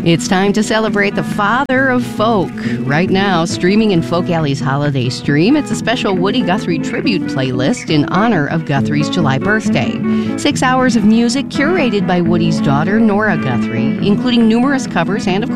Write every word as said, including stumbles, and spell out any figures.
It's time to celebrate the father of folk. Right now, streaming in Folk Alley's Holiday Stream, it's a special Woody Guthrie tribute playlist in honor of Guthrie's July birthday. Six hours of music curated by Woody's daughter, Nora Guthrie, including numerous covers and, of